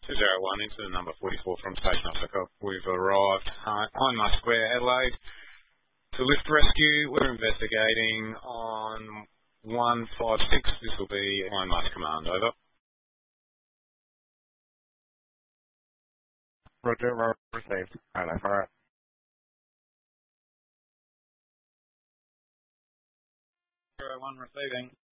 201 into the number 44 from Station Officer. We've arrived Hindmarsh Square, Adelaide, to lift rescue. We're investigating on 156. This will be Hindmarsh Command, over. Roger, received. Hello, alright. One receiving.